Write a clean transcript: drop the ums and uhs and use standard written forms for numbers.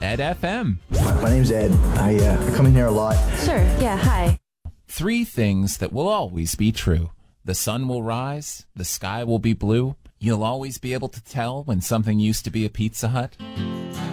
Ed FM. My name's Ed. I come in here a lot. Sure, yeah, hi. 3 things that will always be true. The sun will rise, the sky will be blue, you'll always be able to tell when something used to be a Pizza Hut.